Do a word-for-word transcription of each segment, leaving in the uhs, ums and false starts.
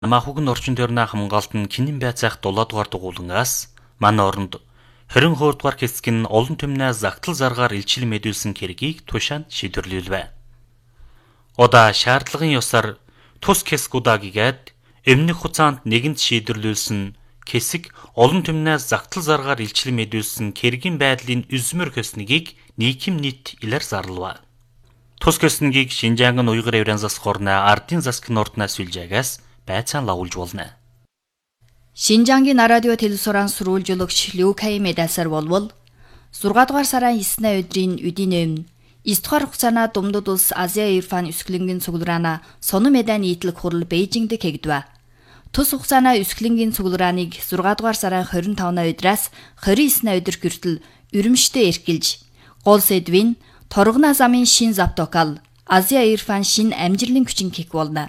Намаахугн орчин тойрны хамгаалалт нь Кинэн байцаах дулаа дугаар дугуулангаас манай оронд двадцать two дугаар хэсэг нь олон түмнээ загтал заргаар илчил мэдүүлсэн хэргийг тушаанд шийдвэрлэвэ. Удаа шаардлагын ёсоор тус хэсэг удаагээд өмнөх хугацаанд нэгэнд шийдвэрлүүлсэн хэсэг олон түмнээ загтал заргаар илчил мэдүүлсэн хэргийн байдлын үзмэр хөснөгийг нийгэм нийт илэр зарлав. Тус хөснөгийг Шинжаангын уйгыр еврейн засаг орны ардын засгийн орднаас сүлжээгээс байцаан лагуулж болно. Шинжаангийн радио телевизорын сурвалжуулагч Люкай Медасар болвол six дугаар сарын nine өдрийн үдийн өмнө nine дугаар хугацаана Думдуд улс Азия Ирфан өсгөлөнгийн цуглараана сонон медааны нийтлэг хурал Бээжингд хийгдэв. Тус хугацаана өсгөлөнгийн цугларааныг six дугаар сарын twenty-five өдрөөс twenty-nine өдөр хүртэл өрөмжтэй эрхэлж, гол сэдвийн торгоно замын шин завтокал Азия Ирфан шин амжилтын хүчин хийх болно.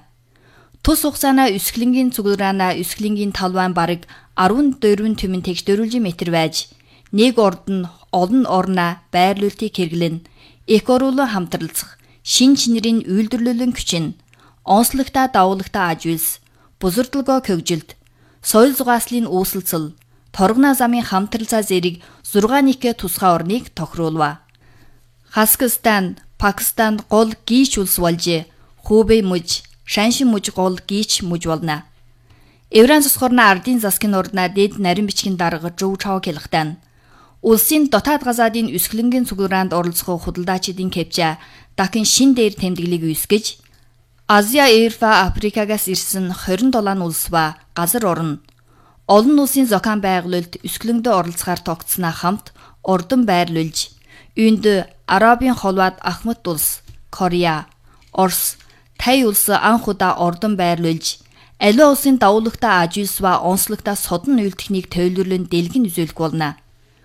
Тус хугацаана өсгөлөнгийн цуглараана өсгөлөнгийн талбайн бараг fourteen түмэн тэгшдөрүүлж метр байж, нэг орд нь олон орноо байрлуултыг хэрэглэн, экорулон хамтралцах, шин чинэрийн үйлдвэрлэлийн хүчин, онцлогтой давуулагтай аж үйлс, бузардлагоо хөгжилт, соёл зугааслын үүсэлцэл, торгоно замын хамтралцаа зэрэг six тусгай орныг тохируулва. Казахстан, Пакистан гол гийч улс болж, Хубэй мужи, Шаншин мужи гол гийч мужи болно. Еврейн засаг орны ардын засгийн ордноо дэд нарийн бичгийн дарга Жуу Чао хэлэхдээ улсын дотоод газаадын өсгөлөнгийн цуглараанд оролцох худалдаачдын кэпча дахин шин дээр тэмдэглэлийг үүсгэж, Азия Ирфа Африкагаас ирсэн twenty-seven улс ба газар орн олон улсын зохион байгуулалт өсгөлөндөө оролцохоор тогтсноо хамт ордон байрлуулж, үүнд Арабын холбоод Ахмад улс, Корея, Орос, Тай улс анх удаа ордон байрлуулж, аливаа улсын давуулагтай аж үйлс ба онцлогтой содон үйл техник төлөвлөрлийн дэлгэн үзүүлэх болно.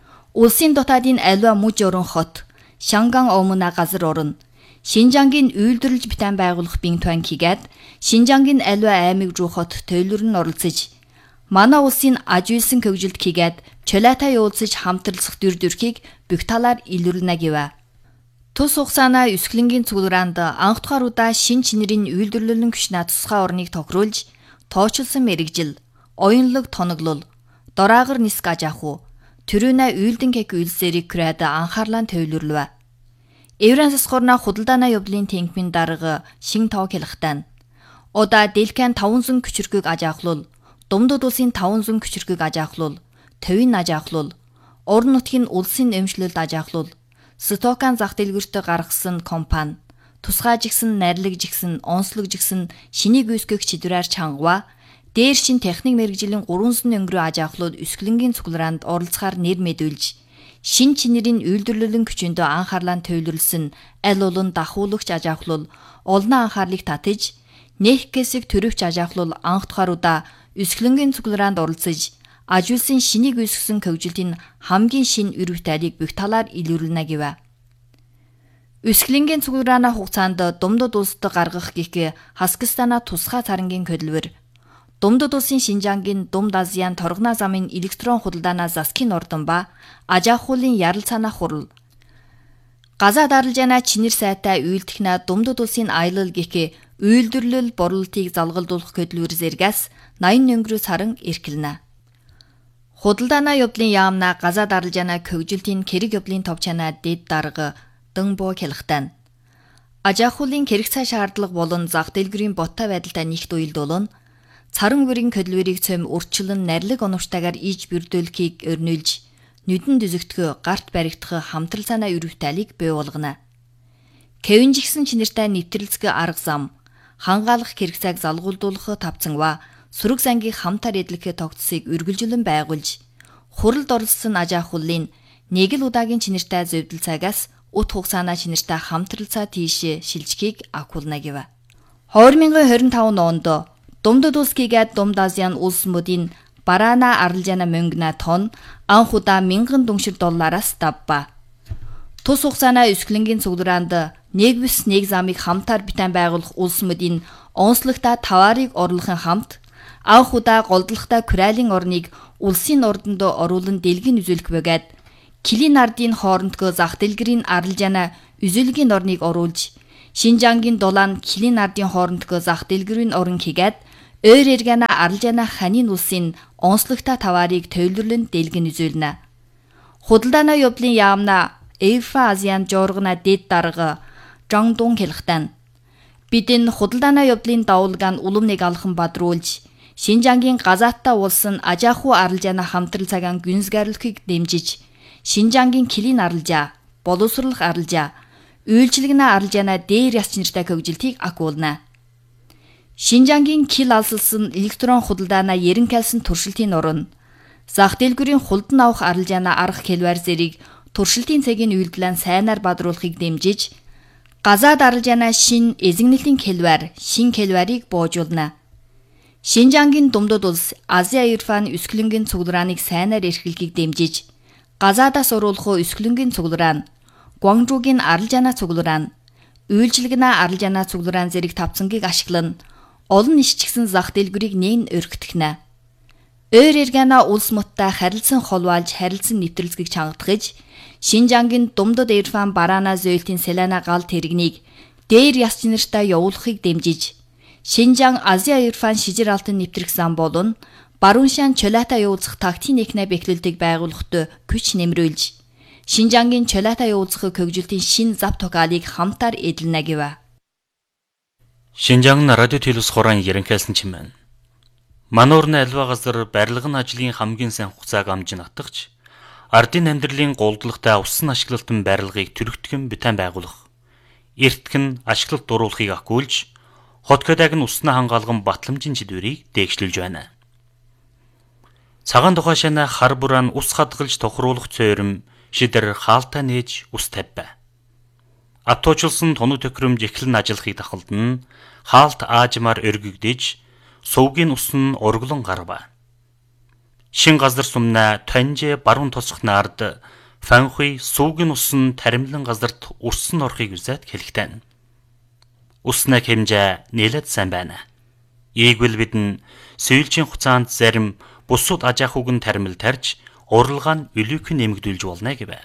Улсын дотоодын аливаа мужи орон хот, Шанган Омуна газар орн, Шинжаангийн үйлдвэрлэж битэн байгуулах Бинтуан хийгээд Шинжаангийн аливаа аймаг руу хот төлөвлөрн оролцож, манай улсын аж үйлсэн хөгжилд хийгээд Чолатай уулзаж хамтралцах дүр төрхийг бүх талаар илрүүлнэ гэв. Тус хугацаана өсгөлөнгийн цуглараанд анх дахь удаа шин чинэрийн үйлдвэрлэлийн хүчнээ тусгай орныг тохируулж, тоочилсон мэрэгжил, оюунлаг тоноглол, дораагар ниск аж ахуй, төрөөнө үйлдэн кек үйлсэрийг крээд анхаарлаа төвлөрлөв. Еврейн засаг орны худалдааны явдлын тэнхимийн дарга Шин Тоо хэлэхдээ удаа Дэлкэн five hundred küçürkük аж ахлуул, Думдуд улсын five hundred küçürkük аж ахлуул, Төвийн аж ахлуул, орон нутгийн улсын эмчлэлд аж ахлуул, Стокан зах дэлгүүртээ гаргасан компани, тусгай жигсэн, найрлаг жигсэн, онцлог жигсэн шинийг үүсгэх чидрээр чангава, дээр шин техник мэрэгжлийн three hundred өнгөрөө аж ахлууд өсгөлөнгийн цуглараанд оролцохоор нэр мэдүүлж, шин чинэрийн үйлдвэрлэлийн хүчиндөө анхаарлаа төвлөрлсөн аль олон дахуулагч аж ахлуул олон анхаарлыг татаж, нэг хэсэг төрөвч аж ахлуул анх дахь удаа өсгөлөнгийн цуглараанд оролцож, аж үйлсийн шинийг үүсгэсэн хөгжилтийн хамгийн шин өрөвтайлыг бүх талаар илрүүлнэ гэв. Өсгөлөнгийн цугларааны хугацаанд Думдуд улсад гаргах гих Казахстана тусгай царангийн хөдөлмөр, Думдуд улсын Шинжаангийн Думд Азиян торгоно замын электрон худалдаанаа засгийн ордон ба аж ахуулын ярал цаана хурал, Газаа даралжаана чинэр сайтай үйлдэх Думдуд улсын аялал гих үйлдвэрлэл борлуулалтыг залгалдуулах хөдөлмөр зэргээс eighty өнгөрөө саран эрхэлнэ. Худалдаана явдлын яамна газаа даралжаана хөгжилтийн хэрэг явдлын товчаана дэд дарга Дэнбо хэлэхдээ аж ахуулын хэрэг цай шаардлага болон зах дэлгүүрийн боттой байдалтай нэгт уялдуулан царан бүрийн хөдөлмөрийг цөм урьдчилан нарилэг оновчтойгоор иж бүрдүүлэхийг өрнүүлж, нүдэн дүзэгдэх, гарт баригдах хамтрал цаанаа өрөвтайлыг бий болгоно. Кевин жигсэн чинэртэй нэвтрэлцэх арга зам, хангаалах хэрэг цайг залгуулдуулах тавцанва, Сүрэг зангийн хамтар эдлэхээ тогтцыг үргэлжлэн байгуулж, хуралд оролцсон аж ахуулын нэг л удаагийн чинэртэй зөвдөл цагаас ут хугацаана чинэртэй хамтралцаа тийш шилжихийг агуулна гэв. twenty twenty-five онд Думдуд улс гээд Думд Азиян улсмуудын бараана аралжаана мөнгөна тонн анх удаа one thousand дүншир доллараас давба. Тус хугацаана өсгөлөнгийн цуглараанд нэг бис нэг замыг хамтаар битэн байгуулах улсмуудын онцлогтой товарыг оруулахын хамт анх удаа голдлогтой Корейлийн орныг улсын ордонд оруулан дэлгэн үзүүлэх бөгөөд Килин ардын хоорондгоо зах дэлгэрийн аралжаана үзүүлгийн орныг оруулж, Шинжаангийн дулаан Килин ардын хоорондгоо зах дэлгэрийн орон хийгээд Өөр эргэнэ аралжаана ханийн улсын онцлогтой таваарыг төвлөрлөн дэлгэн үзүүлнэ. Худалдааны явдлын яамна Эйфа Азиан жоргона дэд дарга Жангдун хэлхтэн. Бидэн худалдааны явдлын давуулгаан улам нэг алхан бадруулж Шинжангийн газааттай улсын ажаахуу аралжаана хамтрал цагаан гүнзгийрлэхийг дэмжиж Шинжангийн килин аралжаа, боловсруулах аралжаа, үйлчилгэнэ аралжаана дээр яс чинэртэй хөгжилтийг агуулна. Шинжангийн кил алсалсан электрон худалдаана ерөнхийлсэн туршилтын орон зах дэлгүүрийн хулдан авах аралжаана арга хэлбэр зэрэг туршилтын цагийн үйлдэлэн сайнаар бадруулахыг дэмжиж газаад аралжаана шин эзэгнэлийн хэлбэр, шин хэлбэрийг боожуулна. Шинжангийн думдууд улс Азия Ирфан өсгөлөнгийн цугларааныг сайнаар эрхлэхийг дэмжиж газаадаас оруулах өсгөлөнгийн цуглараан, Гуанчжуугийн аралжаана цуглараан, үйлчилгэнэ аралжаана цуглараан зэрэг тавцангийг ашиглан олон ишчгсэн зах дэлгүүрийг нээн өргөтгнэ. Өөр эргэнэ улс муттай харилцан холваалж харилцан нэвтрэлцгийг чангатгаж Шинжангийн думдууд Ирфан бараана зөөлтийн Селана гал тэрэгнийг дээр яс чинэртэй явуулахыг дэмжиж Шинжан Азия Ирфан шижир алтан нэвтрэх зам болон Барууншан Чолата явуулах тактикийн эхнэ бэхлэлтийг байгуулахад күч нэмрүүлж Шинжангийн Чолата явуулах хөгжилтийн шин зав тугаалыг хамтаар эдэлнэ гэв. Шинжаан радио телевиз хураан ерөнхийлсэн чимээн. Мануурны альва газар барилгын ажлын хамгийн сайн хугацааг амж натгч ардын амьдралын голдлагтай усан ашиглалтын барилгыг төрөгдгөн битэн байгуулах. Эртгэн ашиглалт дуруулахыг агуулж Хотгодаг нь усна хангаалган батламжийн чидвэрийг дээгшлүүлж байна. Цагаан тухайшаана хар бураан ус хадгалж тохируулах цөөрөм шидэр хаалтаа нээж ус тавьбай. Атуучилсан тоног төхрөмж эхлэн ажиллахыг дахалдан хаалт аажмаар өргөгдөж сувгийн ус нь урглон гарва. Шин газар сумна тонжээ баруун тосох наард фанхуй сувгийн ус нь таримлан газарт урсан орохыг үзээд хэлэхтэн. Усна хэмжээ нэлээд сайн байна. Ийгвэл бидэн сүййлчийн хуцаанд зарим бусууд ажаахуг нь таримл тарж уралгаа нь үлүүхэн нэмэгдүүлж болно гэвэ.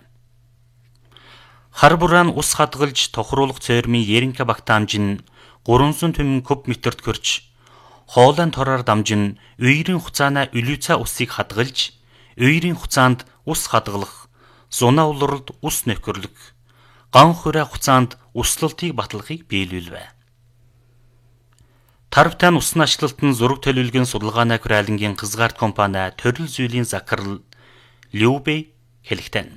Хар бураан ус хадгалж тохируулах цөөрмийн ерөнхий багтаамж нь гуранзуун түмэн куб метрт хүрч хоолойн тороор дамжин үерийн хуцаанаа үлүүцээ усыг хадгалж үерийн хуцаанд ус хадгалах, зунаа улралд ус нөхөрлөх, ган хүрээ хуцаанд услалтыг батлахыг биелүүлвэ. Тарвтайн усны ачлалтын зураг төлөвлөгөөний судалгааны хүрээлэнгийн хязгаарт компани төрөл зүйлийн захирал Любэй хэлэхтэн.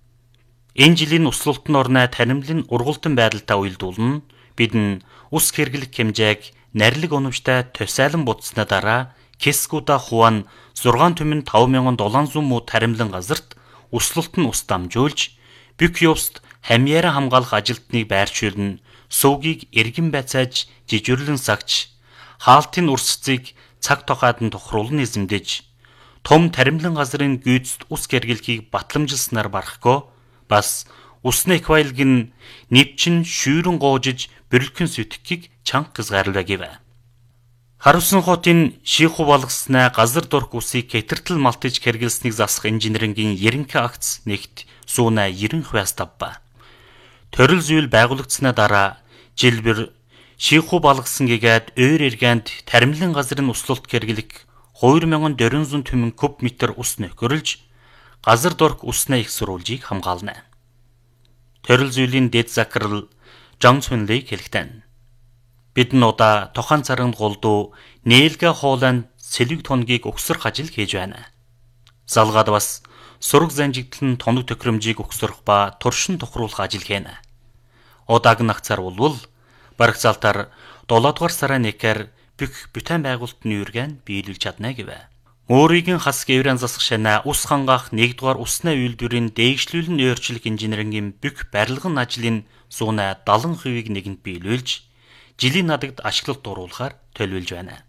Энэ жилийн услалтын орны таримлын ургалтын байдалтай уялдуулна бидэн ус хэрэглэх хэмжээг нарилэг оновчтой тосайлан будсны дараа Кескуда хуан зургаан түмэн тавь мянган долоон зуун му таримлан газарт услалт нь ус дамжуулж Бюкёвст хамьяараа хамгаалах ажилтныг байршуулна, сувгийг эргэн байцааж жижирлэн сагч, хаалтын урсцыг цаг тохоод нь тохируулан эзэмдэж, том таримлан газрын гүйцэд ус гэргэлхийг батламжилснаар барахгүй, бас усны эквайлг нь нэвчин шүүрэн гоожиж бөрлөхөн сүтгэхийг чанга хязгаарлаа гэвэ. Харусан хотын шиху балгаснаа газар дурх усыг хэтэртэл малтаж хэрэгэлснийг засах инженерингийн ерөнхий акц нэгт сууна ерөн хвяас тавба. Төрөл зүйл байгуулагдсанаа дараа жилбэр шиху балгасан гэгээд өөр эргэнд таримлан газрын услалт хэрэглэх хоёр мянган дөрвөн зуун түмэн куб метр ус нөхөрлж газар дурх усны их сурвалжийг хамгаална. Төрөл зүйлийн дэд захирал Жан Цүнлэй хэлэхтэн. Бид нь удаа тохон царагт голдуу нээлгээ хоолойн сэлэг тонгийг өгсөрөх ажил хийж байна. Залгаад бас сураг занжигдал нь тоног төхрөмжийг өгсөрөх ба туршин тухруулах ажил хийнэ. Удааг нагцаар улвал барагцаалтаар долоодугаар сарын нэгээр бүх бүтээн байгуулалтын үүргэн биелүүлж чадна гэвэ. Өөрийн хас гэврэн засах шанаа ус хангаах нэгдүгээр усны үйлдвэрийн дээгшлүүлэн өөрчлөх инженерингийн бүх барилгын ажлын сууна дагалан хувийг нэгэнд биелүүлж жилийн надагт ашиглалт дуруулахаар төлөвлөж байна.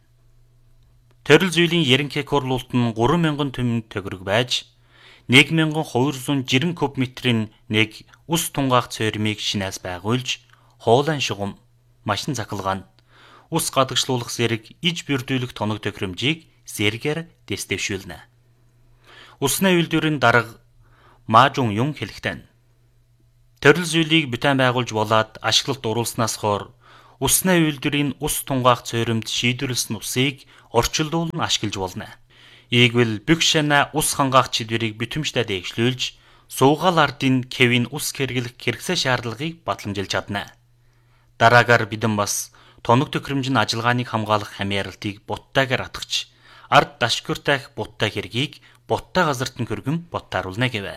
Төрөл зүйлийн ерөнхий хурлуулт нь гурван мянган түмэн төгрөг байж нэг мянган хоёр зуун жиргэн куб метрийн нэг ус тунгаах цөөрмийг шинээс байгуулж хоолойн шугам, машин цахилгаан, ус гадагшлуулах зэрэг иж бүрдүүлэх тоног төхрөмжийг зэргээр дэвшүүлнэ. Усны үйлдвэрийн дарга Мажун Юм хэлэхтэн. Төрөл зүйлийг бүтээн байгуулж болоод ашиглалт дуруулснаас хойш усны үйлдвэрийн ус тунгаах цөөрөмд шийдвэрлсэн усыг орчилдуулан ашиглаж болно. Ийгвэл бүх шана ус хангаах чидвэрийг бүтэмжтэй дээгшлүүлж, суугаал ардын Кевин ус хэрэглэх хэрэгцээ шаардлагыг батламжилж чадна. Дараагаар бидэн бас тоног төхөөрөмжийн ажиллагааныг хамгаалах хамааралтыг буттайгаар атгах, ард дашгүртайх буттай хэргийг буттай газарт нь хөргөн боттааруулна гэвэ.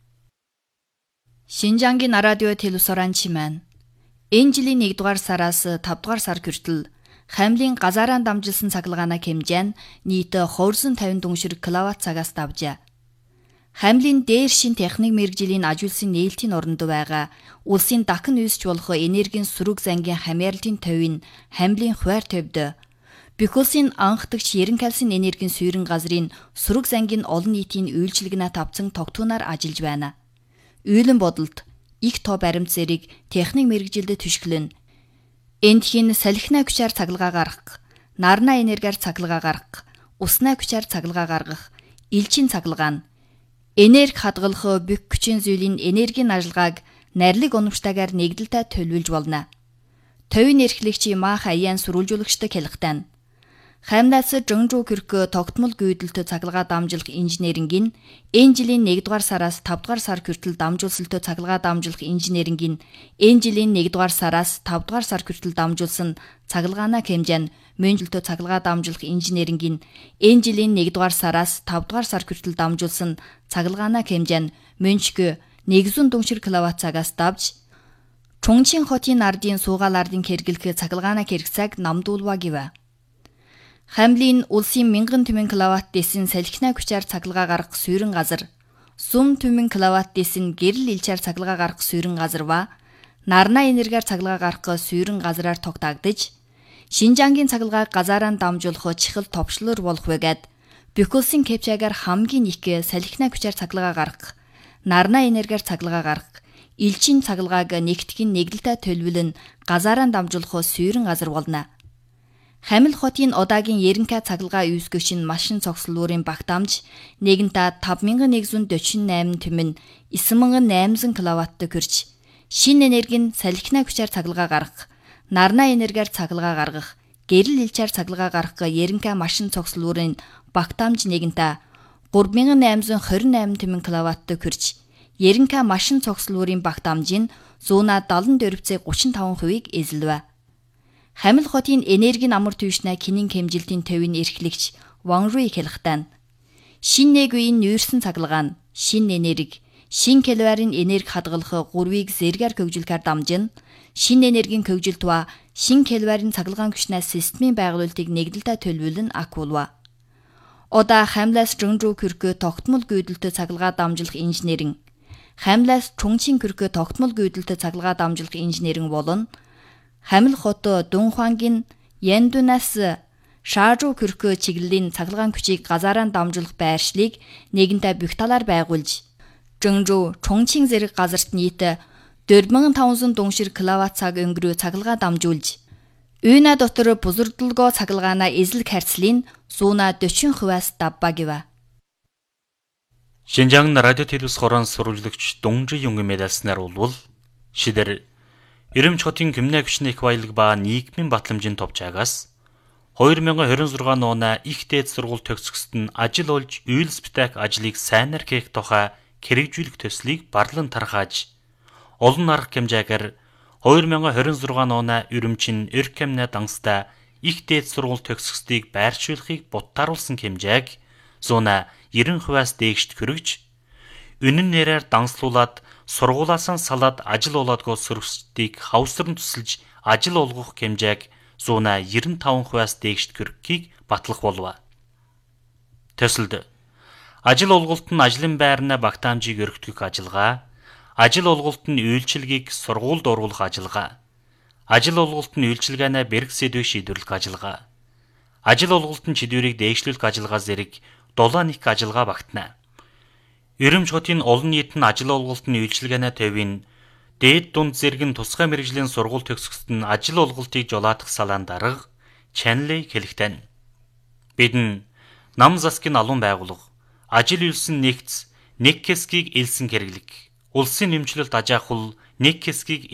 Шинжангийн радио телевизоран чимэн энэ жилийн нэгдүгээр сараас тавдугаар сар хүртэл Хамлын газаараа дамжилсан цахилгааны хэмжээ нь нийт two hundred fifty дүншир киловатт цагаас давжээ. Хамлын дээр шин техник мэргэжлийн ажилуулсан нээлтийн оронд байгаа улсын дахин үүсч болох энергийн сөрөг зангийн хамаарлын төвийн Хамлын хуваар төвд бүх улсын анхдагч ерэн калсын энергийн суурин газрын сөрөг зангийн олон нийтийн үйлчилгээнэ тавцан тогтвоноор ажиллаж байна. Үйлэн бодолд их тоо баримт зэрэг техник мэргэжилдэд түшгэлэн эндхийн салхинаа хүчээр цахилгаан гаргах, нарна энергиар цахилгаан гаргах, уснаа хүчээр цахилгаан гаргах, элчин цахилгаан, энерги хадгалах бүх хүчин зүйлийн энергийн ажиллагааг найрлаг уламжтайгаар нэгдэлтэй төлөвлөж болно. Төвийн эрхлэгч Мах Аян сурвалжуулагчтай хэлэхтэн Хамлаас Жонжуу Кирк тогтмол гүйдэлтэй цахилгаан дамжуулах инженерингийн энэ жилийн нэгдүгээр сараас тавдугаар сар хүртэл дамжуулсалтай цахилгаан дамжуулах инженерингийн энэ жилийн нэгдүгээр сараас тавдугаар сар хүртэл дамжуулсан цахилгааны хэмжээ нь мөнжилтэй цахилгаан дамжуулах инженерингийн энэ жилийн нэгдүгээр сараас тавдугаар сар хүртэл дамжуулсан цахилгааны хэмжээ нь мөнжг one hundred дүншир киловатт цагаас давж Чонгчин хотын ардын суугаал ардын хэрэглэх цахилгааны хэрэгцээг намдуулва гэвэ. Хамлын улсын one thousand киловатт дэсийн салхинаа хүчээр цахилгаан гаргах суурин газар, сум one thousand киловатт дэсийн гэрэл илчээр цахилгаан гаргах суурин газар ба нарна энергиар цахилгаан гаргах суурин газраар тогтоогдож, Шинжангийн цахилгааг газаараа дамжуулах чихэл товчлоор болох байгаад бүх улсын кэпчагаар хамгийн их салхинаа хүчээр цахилгаан гаргах, нарна энергиар цахилгаан гаргах, элчин цахилгааг нэгтгэн нэгдэлтэй төлөвлөн газаараа дамжуулах суурин газар болно. Хамил хотын одаагийн ерөнхий цахилгаан үүсгэгч нь машин цогцлуурын багтаамж нэгэнтээ five thousand one hundred forty-eight түмэн nine thousand eight hundred киловатт хүрч, шин энерги нь салхинаа хүчээр цахилгаан гаргах, нарна энергиар цахилгаан гаргах, гэрэл элчээр цахилгаан гаргах ерөнхий машин цогцлуурын багтаамж нэгэнтээ three thousand eight hundred twenty-eight түмэн киловатт хүрч, ерөнхий машин цогцлуурын багтаамжийн one hundred seventy-four thirty-five хувийг эзэлвэ. Хамил хотын энергийн амар түвшнээ кинийн хэмжилтийн төвийн эрхлэгч Ван Руй хэлэхтэн шин нэг үеийн нүүрсэн цахилгаан, шин энерги, шин киловарын энерги хадгалах гурвыг зэргээр хөгжүүлэхээр дамжин, шин энергийн хөгжилт ба шин киловарын цахилгаан хүчнээ системийн байгуулалтыг нэгдэлтэй төлөвлөн акуулва. Одаа Хамлаас Жонжуу Кирк тогтмол гүйдэлтэй цахилгаан дамжуулах инженеринг, Хамлаас Чонгчин Кирк тогтмол гүйдэлтэй цахилгаан дамжуулах инженеринг болон Хамил хот Дунхуангийн Яндунаас Шаажуу Кирк чиглэлийн цахилгаан хүчийг газаараа дамжуулах байршлыг нэгэнтээ бүх талаар байгуулж, Жонжуу, Чонгчин зэрэг газарт нийт four thousand five hundred дүншир киловатт цаг өнгөрөө цахилгаан дамжуулж, үйнэ дотор бузурдалгоо цахилгаанаа эзлэх харьцлын one hundred forty хувиас давба гэвэ. Шинжаан радио телевиз хорон сурвалжлагч Дунжи Юнгийн медальснаар улвал шидэр Ирэмч хотын гимнэ хүчний их баялаг ба нийгмийн батламжийн товчаагаас two thousand twenty-six оны их дээд сургууль төгсгөсд нь ажил олж үйл спектакль ажлыг сайнаар хийх тухай хэрэгжүүлэх төслийг барлан тархааж олон арга хэмжээгээр two thousand twenty-six оны Ирэмчин Эркэмнэ данстай их дээд сургууль төгсгөсдийг байршуулахыг буттааруулсан хэмжээг one hundred ninety хувиас дээшт хөргөж, үнэн нэрээр данслуулаад сургуулаасаа салаад ажил олоодгоо сөрөгчдийг хавсран тусалж ажил олгох хэмжээг one hundred ninety-five хувиас дээшт хөргөхийг батлах болов. Төсөлд ажил олголт нь ажлын байрнаа багтаамжийг өргөдгөх ажиллагаа, ажил олголт нь үйлчилгээг сургуульд оруулах ажиллагаа, ажил олголт нь үйлчилгээнэ бэрх сэдвийг шийдвэрлэх ажиллагаа, ажил олголт нь чидвэрийг дээшлүүлэх ажиллагаа зэрэг дулаан их ажиллагаа багтана. Ирэмч хотын олон нийтийн ажил олголт нь үйлчилгээнэ төвийн дээд дунд зэрэг нь тусгай мэргэжлийн сургууль төгсгөсд нь ажил олголтыг жолоодох салаан дарга Чанли хэлэхтэн. Бид нь нам засгийн алуун байгууллага, ажил үйлсэн нэгц, нэг хэсгийг элсэн хэрэглэг, улсын нэмчлэлд аж ахуй нэг хэсгийг